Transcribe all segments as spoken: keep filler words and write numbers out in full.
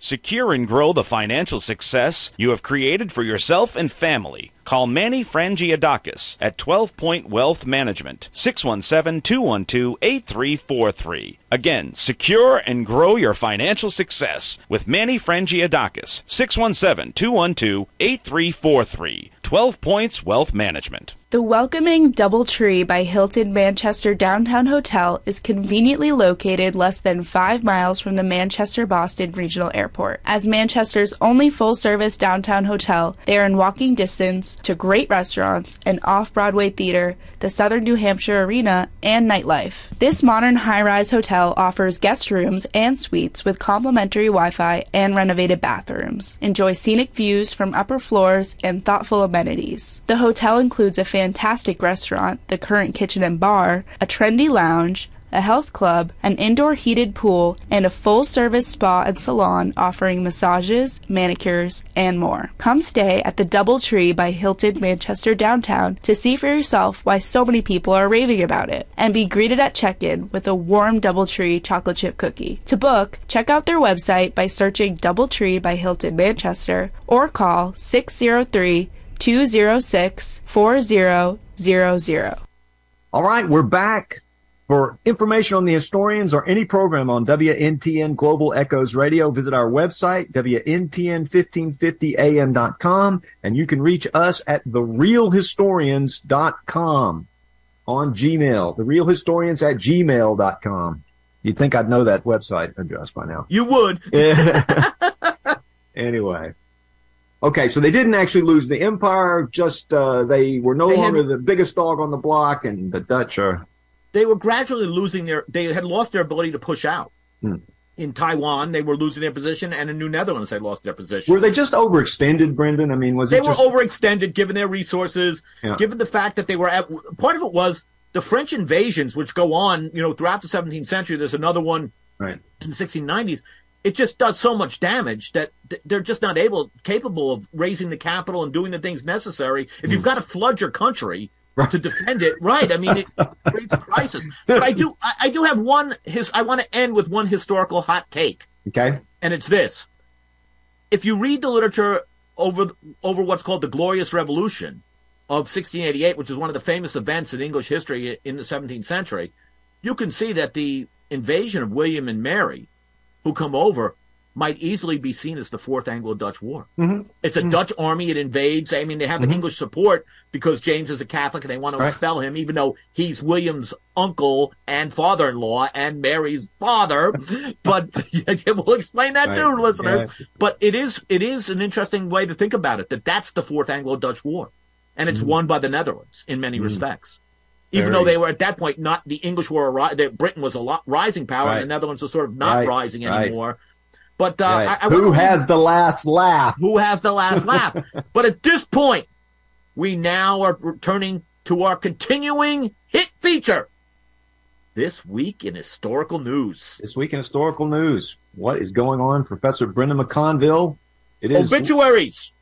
Secure and grow the financial success you have created for yourself and family. Call Manny Frangiadakis at twelve Point Wealth Management, six one seven, two one two, eight three four three. Again, secure and grow your financial success with Manny Frangiadakis, six one seven, two one two, eight three four three. twelve Points Wealth Management. The welcoming DoubleTree by Hilton Manchester Downtown Hotel is conveniently located less than five miles from the Manchester-Boston Regional Airport. As Manchester's only full-service downtown hotel, they are in walking distance to great restaurants, an off-Broadway theater, the Southern New Hampshire Arena, and nightlife. This modern high-rise hotel offers guest rooms and suites with complimentary Wi-Fi and renovated bathrooms. Enjoy scenic views from upper floors and thoughtful amenities. The hotel includes a fantastic restaurant, the Current Kitchen and Bar, a trendy lounge, a health club, an indoor heated pool, and a full-service spa and salon offering massages, manicures, and more. Come stay at the DoubleTree by Hilton Manchester Downtown to see for yourself why so many people are raving about it, and be greeted at check-in with a warm DoubleTree chocolate chip cookie. To book, check out their website by searching DoubleTree by Hilton Manchester or call six zero three, two zero six, four zero zero zero. All right, we're back. For information on the historians or any program on W N T N Global Echoes Radio, visit our website, W N T N fifteen fifty A M dot com, and you can reach us at the real historians dot com on Gmail, the real historians at gmail dot com. You'd think I'd know that website address by now. You would. Anyway. Okay, so they didn't actually lose the empire, just uh, they were no They longer had- the biggest dog on the block, and the Dutch are... They were gradually losing their, they had lost their ability to push out. Hmm. In Taiwan, they were losing their position, and in New Netherlands, they lost their position. Were they just overextended, Brendan? I mean, was They it were just... overextended, given their resources, Yeah. given the fact that they were at, part of it was the French invasions, which go on, you know, throughout the seventeenth century. There's another one Right. in the sixteen nineties. It just does so much damage that th- they're just not able, capable of raising the capital and doing the things necessary. If you've got to flood your country to defend it, right? I mean, it creates a crisis. But I do, I, I do have one. His, I want to end with one historical hot take. Okay. And it's this: if you read the literature over over what's called the Glorious Revolution of sixteen eighty-eight, which is one of the famous events in English history in the seventeenth century, you can see that the invasion of William and Mary, who come over, might easily be seen as the Fourth Anglo-Dutch War. Mm-hmm. It's a mm-hmm. Dutch army. It invades. I mean, they have the Mm-hmm. English support because James is a Catholic and they want to Right. expel him, even though he's William's uncle and father-in-law and Mary's father. But we'll explain that Right. too, listeners. Yeah. But it is it is an interesting way to think about it, that that's the Fourth Anglo-Dutch War. And it's Mm-hmm. won by the Netherlands in many Mm-hmm. respects. Even Very. though they were at that point not the English were a ri- that Britain was a lot rising power Right. and the Netherlands was sort of not Right. rising Right. anymore. But uh, Right. I, I Who wanna leave- has the last laugh? who has the last laugh? But at this point, we now are returning to our continuing hit feature. This week in historical news. This week in historical news. What is going on, Professor Brendan McConville? It is Obituaries.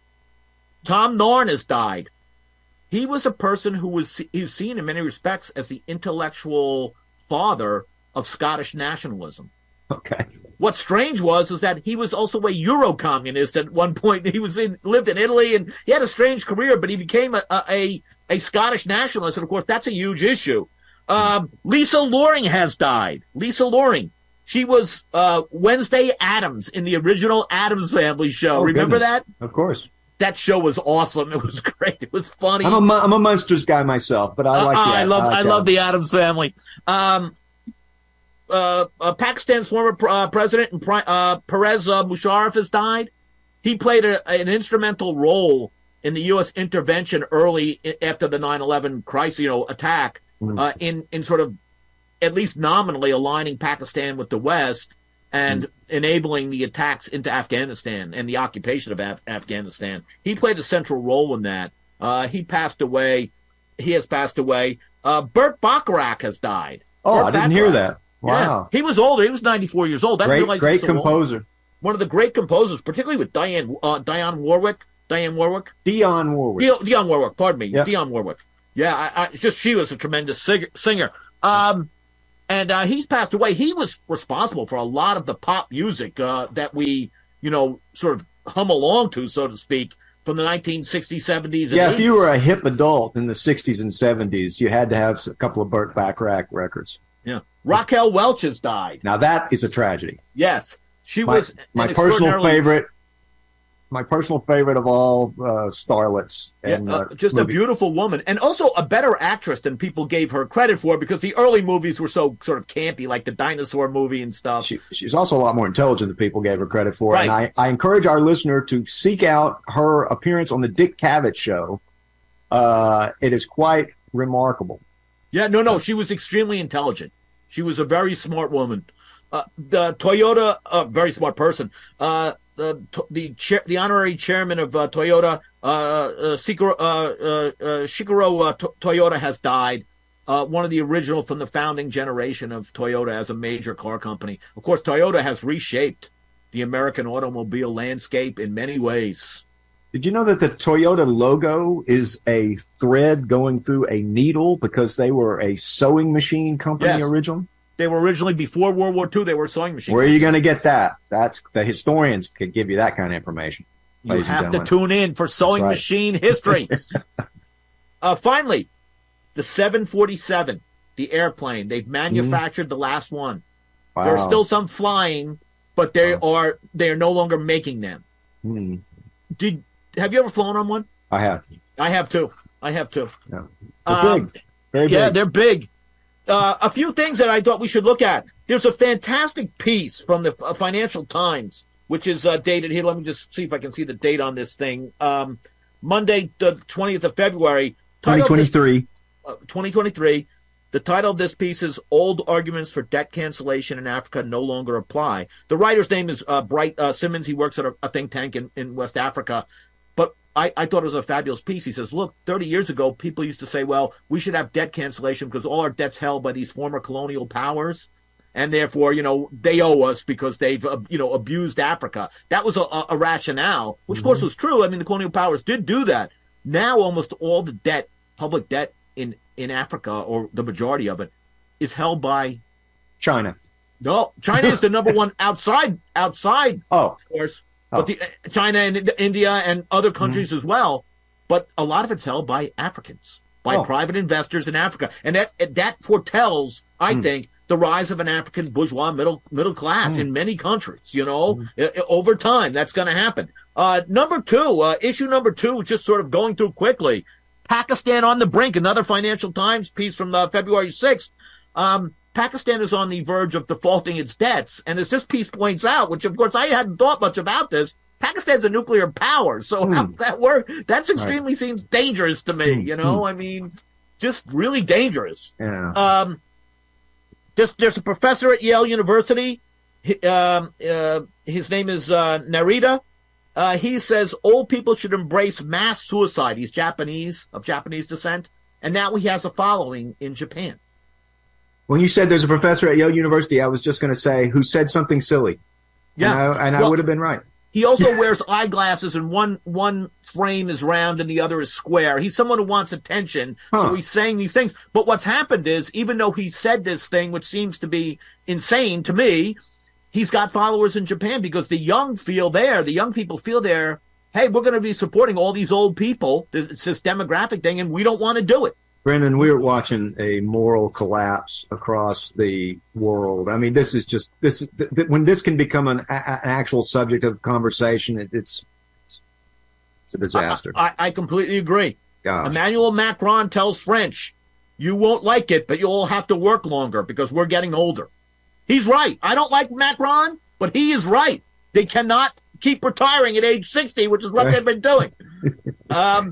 Tom Norn has died. He was a person who was he was seen in many respects as the intellectual father of Scottish nationalism. Okay. What's strange was is that he was also a Euro-communist at one point. He was in lived in Italy and he had a strange career, but he became a a, a Scottish nationalist, and of course that's a huge issue. Um, Lisa Loring has died. Lisa Loring. She was uh, Wednesday Addams in the original Addams Family show. Oh, Remember goodness. that? Of course. That show was awesome. It was great. It was funny. I'm a Mun- I'm a Munsters guy myself, but I like Uh, the I love I okay. love the Addams Family. Um, uh, uh, Pakistan's former pr- uh, president and pri- uh, Perez uh, Musharraf has died. He played a, an instrumental role in the U S intervention early i- after the nine eleven crisis, you know, attack, Mm. uh, in in sort of at least nominally aligning Pakistan with the West and Mm. enabling the attacks into Afghanistan and the occupation of Af- Afghanistan. He played a central role in that. Uh, he passed away. He has passed away. Uh, Burt Bacharach has died. Oh, Burt I didn't hear Bacharach. that. Wow. Yeah. He was older. He was ninety-four years old. I didn't Great, realize he great was so old. composer. One of the great composers, particularly with Diane uh, Diane Warwick. Diane Warwick. Dionne Warwick. Dionne, Dionne Warwick. Pardon me. Yeah. Dionne Warwick. Yeah, I, I, just she was a tremendous singer. singer. Um, and uh, he's passed away. He was responsible for a lot of the pop music uh, that we you know, sort of hum along to, so to speak, from the nineteen sixties, seventies, and yeah, eighties. if you were a hip adult in the sixties and seventies, you had to have a couple of Burt Bacharach records. Yeah. Raquel Welch has died. Now that is a tragedy. Yes. She my, was my personal favorite. My personal favorite of all uh, starlets. And, yeah, uh, uh, just movie. a beautiful woman, and also a better actress than people gave her credit for, because the early movies were so sort of campy, like the dinosaur movie and stuff. She, she's also a lot more intelligent than people gave her credit for. Right. And I, I encourage our listener to seek out her appearance on the Dick Cavett show. Uh, it is quite remarkable. Yeah, no, no, she was extremely intelligent. She was a very smart woman. Uh, the Toyota, uh, very smart person. Uh, the the chair, the honorary chairman of uh, Toyota, uh, uh, Shikuro, uh, uh, uh, Shikuro uh, to- Toyota has died. Uh, one of the original from the founding generation of Toyota as a major car company. Of course, Toyota has reshaped the American automobile landscape in many ways. Did you know that the Toyota logo is a thread going through a needle because they were a sewing machine company Yes. originally? They were originally, before World War Two, they were sewing machines. Where are you going to get that? That's the historians could give you that kind of information. You have to tune in for sewing right. machine history. uh, finally, the seven forty-seven, the airplane. They've manufactured mm. the last one. Wow. There are still some flying, but they wow. are they are no longer making them. Mm. Did have you ever flown on one? I have. I have too. I have too. Yeah. They're um, big. Very yeah, big. they're big. Uh, a few things that I thought we should look at. There's a fantastic piece from the uh, Financial Times, which is uh, dated here. Let me just see if I can see the date on this thing. Um, Monday, the twentieth of February. twenty twenty-three. This, uh, twenty twenty-three. The title of this piece is "Old Arguments for Debt Cancellation in Africa No Longer Apply." The writer's name is uh, Bright uh, Simmons. He works at a, a think tank in, in West Africa. But I, I thought it was a fabulous piece. He says, look, thirty years ago, people used to say, well, we should have debt cancellation because all our debt's held by these former colonial powers. And therefore, you know, they owe us because they've, uh, you know, abused Africa. That was a, a, a rationale, which, mm-hmm. of course, was true. I mean, the colonial powers did do that. Now, almost all the debt, public debt in, in Africa, or the majority of it, is held by China. No, China is the number one outside, outside, oh. of course. Oh. But the, China and India and other countries mm-hmm. as well. But a lot of it's held by Africans, by oh. private investors in Africa. And that that foretells, I mm. think, the rise of an African bourgeois middle middle class mm. in many countries, you know, mm. I, over time. That's going to happen. Uh, number two, uh, issue number two, just sort of going through quickly. Pakistan on the brink, another Financial Times piece from uh, February sixth. Um, Pakistan is on the verge of defaulting its debts. And as this piece points out, which, of course, I hadn't thought much about this, Pakistan's a nuclear power. So mm. how does that work? That's extremely right. seems dangerous to me, mm. you know? Mm. I mean, just really dangerous. Yeah. Um, there's, there's a professor at Yale University. He, um, uh, his name is uh, Narita. Uh, he says old people should embrace mass suicide. He's Japanese, of Japanese descent. And now he has a following in Japan. When you said there's a professor at Yale University, I was just going to say who said something silly. Yeah. And I, and well, I would have been right. He also wears eyeglasses, and one one frame is round and the other is square. He's someone who wants attention, huh. so he's saying these things. But what's happened is, even though he said this thing, which seems to be insane to me, he's got followers in Japan because the young feel there, the young people feel there, hey, we're going to be supporting all these old people. It's this demographic thing, and we don't want to do it. Brendan, we're watching a moral collapse across the world. I mean, this is just this. Th- th- when this can become an, a- an actual subject of conversation, it, it's it's a disaster. I, I, I completely agree. Gosh. Emmanuel Macron tells French, "You won't like it, but you'll have to work longer because we're getting older." He's right. I don't like Macron, but he is right. They cannot keep retiring at age sixty, which is what they've been doing. Um,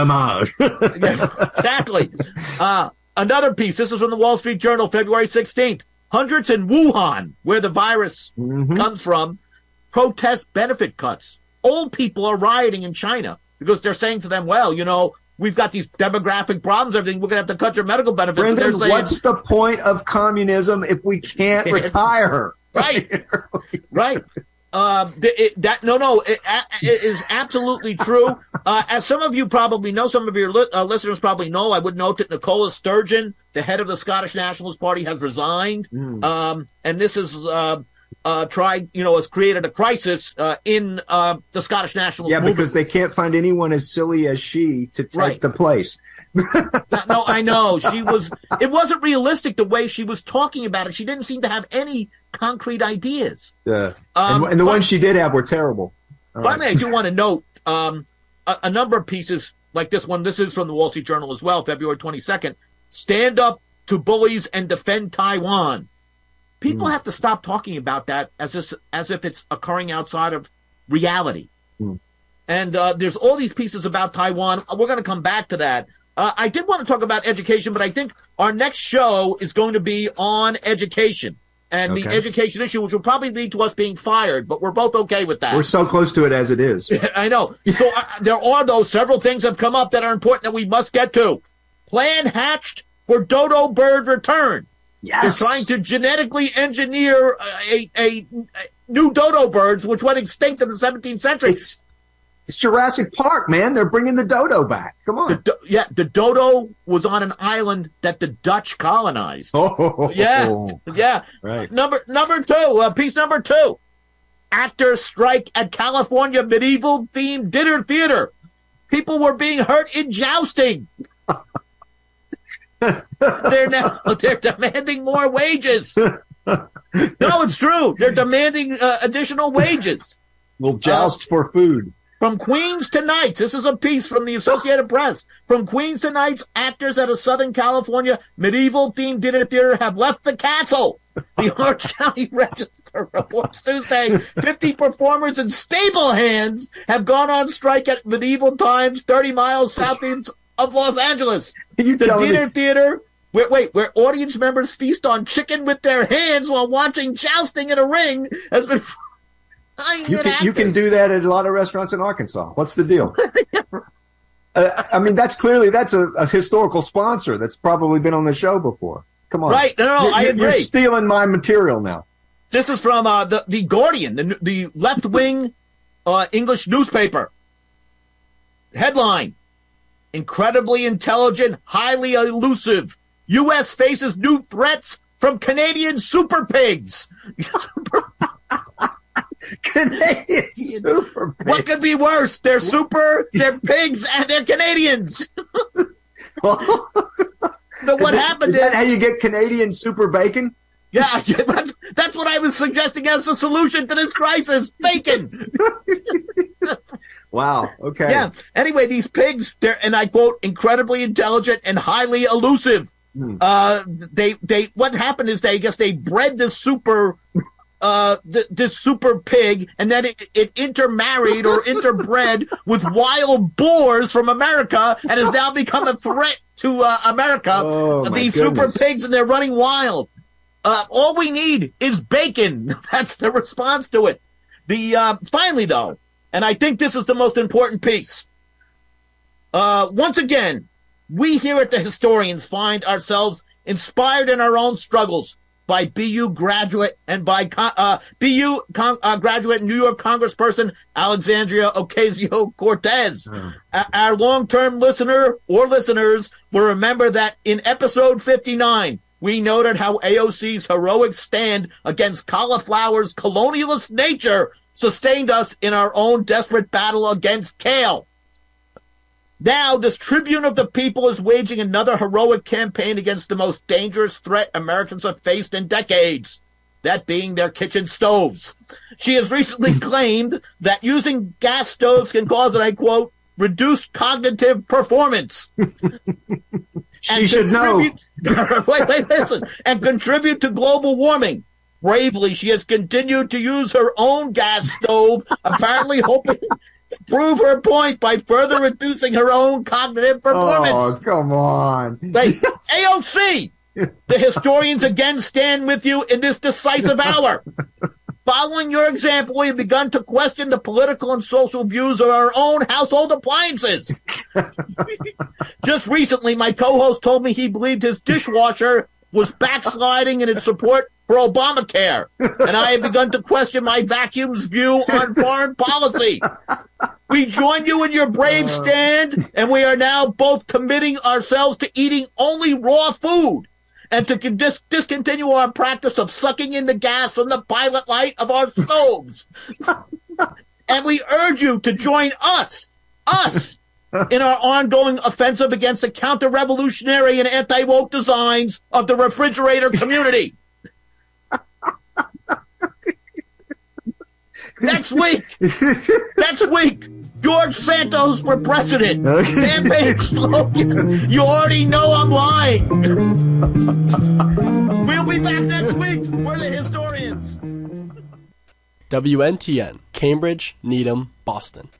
exactly. Uh, another piece. This is from the Wall Street Journal, February sixteenth. Hundreds in Wuhan, where the virus mm-hmm. comes from, protest benefit cuts. Old people are rioting in China because they're saying to them, well, you know, we've got these demographic problems, everything. We're going to have to cut your medical benefits. Brendan, saying, what's the point of communism if we can't retire? Right. Right. Uh, it, that no, no, it, it is absolutely true. Uh, as some of you probably know, some of your li- uh, listeners probably know, I would note that Nicola Sturgeon, the head of the Scottish Nationalist Party, has resigned. Mm. Um, and this is uh, uh, tried, you know, has created a crisis uh, in uh, the Scottish nationalist Yeah, movement. because they can't find anyone as silly as she to take Right. the place. No, I know. She was, it wasn't realistic the way she was talking about it. She didn't seem to have any concrete ideas. Uh, Um, and, and the but- ones she did have were terrible. All Finally, right. I do want to note um, a, a number of pieces like this one. This is from the Wall Street Journal as well, February twenty-second. Stand up to bullies and defend Taiwan. People Mm. have to stop talking about that as if, as if it's occurring outside of reality. Mm. And uh, there's all these pieces about Taiwan. We're going to come back to that. Uh, I did want to talk about education, but I think our next show is going to be on education and the Okay. education issue, which will probably lead to us being fired, but we're both okay with that. We're so close to it as it is. I know. So uh, there are those several things that have come up that are important that we must get to. Plan hatched for dodo bird return. Yes. They're trying to genetically engineer a, a, a new dodo birds, which went extinct in the seventeenth century. It's it's Jurassic Park, man. They're bringing the dodo back. Come The on. do- yeah, the dodo was on an island that the Dutch colonized. Oh, Yeah, yeah. Right. Number number two, uh, piece number two. Actors strike at California medieval themed dinner theater. People were being hurt in jousting. they're now they're demanding more wages. No, it's true. They're demanding uh, additional wages. We'll joust for food. From Queens to Knights, this is a piece from the Associated Press. From Queens to Knights, actors at a Southern California medieval-themed dinner theater have left the castle. The Orange County Register reports Tuesday fifty performers in stable hands have gone on strike at Medieval Times, thirty miles southeast of Los Angeles. You The telling dinner me? theater, where, wait, where audience members feast on chicken with their hands while watching jousting in a ring, has been... You can, you can do that at a lot of restaurants in Arkansas. What's the deal? uh, I mean, that's clearly that's a, a historical sponsor that's probably been on the show before. Come on, Right, no, no, You're- I you're, agree. You're stealing my material now. This is from uh, the the Guardian, the the left wing uh, English newspaper. Headline: Incredibly intelligent, highly elusive. U S faces new threats from Canadian super pigs. Canadian super pig. What could be worse? They're super, they're pigs, and they're Canadians. But what is happened Is is, that how you get Canadian super bacon? yeah, that's, that's what I was suggesting as the solution to this crisis: bacon. Wow. Okay. Yeah. Anyway, these pigs, they're, and I quote, incredibly intelligent and highly elusive. Hmm. Uh, they, they, what happened is they, I guess they bred this super, uh, th- this super pig, and then it, it intermarried or interbred with wild boars from America and has now become a threat to, uh, America. Oh, my These goodness. super pigs, and they're running wild. Uh, all we need is bacon. That's the response to it. The, uh, finally though, and I think this is the most important piece. Uh, once again, we here at the Historians find ourselves inspired in our own struggles by B U graduate and by con- uh, B U con- uh, graduate New York Congressperson Alexandria Ocasio-Cortez. Oh. A- our long-term listener or listeners will remember that in episode fifty-nine, we noted how A O C's heroic stand against cauliflower's colonialist nature sustained us in our own desperate battle against kale. Now, this Tribune of the People is waging another heroic campaign against the most dangerous threat Americans have faced in decades, that being their kitchen stoves. She has recently claimed that using gas stoves can cause, and I quote, reduced cognitive performance. She should know. contribute- wait, wait, listen. And contribute to global warming. Bravely, she has continued to use her own gas stove, apparently hoping to prove her point by further reducing her own cognitive performance. Oh, come on. Like, A O C, the historians again stand with you in this decisive hour. Following your example, we have begun to question the political and social views of our own household appliances. Just recently, my co-host told me he believed his dishwasher was backsliding in its support for Obamacare, and I have begun to question my vacuum's view on foreign policy. We join you in your brave stand, and we are now both committing ourselves to eating only raw food and to dis- discontinue our practice of sucking in the gas from the pilot light of our stoves. And we urge you to join us, us, in our ongoing offensive against the counter-revolutionary and anti-woke designs of the refrigerator community. Next week, next week, George Santos for president. Campaign slogan. You already know I'm lying. We'll be back next week. We're the historians. W N T N, Cambridge, Needham, Boston.